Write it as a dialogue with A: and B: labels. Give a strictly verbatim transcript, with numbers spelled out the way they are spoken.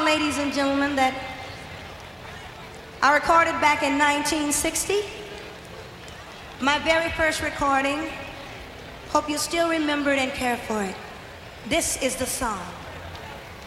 A: ladies and gentlemen, that I recorded back in nineteen sixty. My very first recording. Hope you still remember it and care for it. This is the song.